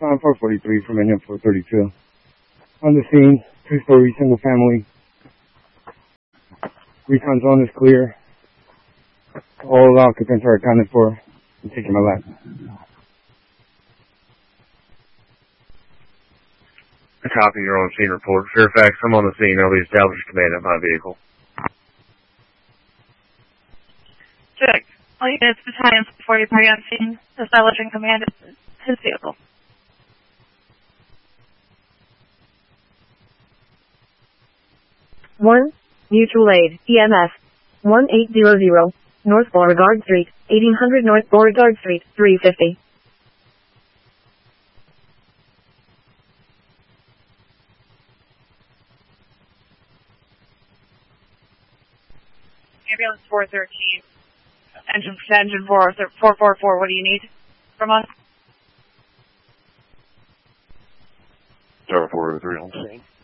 Found 443 from NM 432. On the scene, 2-story, single family. Recon zone is clear. All occupants are accounted for. I'm taking my lap. A copy of your on scene report. Fairfax, I'm on the scene. I'll be established command of my vehicle. Check. All units, battalions, before you party on scene, establishing command of his vehicle. One, mutual aid, EMS, 1800, North Beauregard Street, 1800 North Beauregard Street, 350. Ambulance 413. Engine 444, what do you need from us? 403 on scene.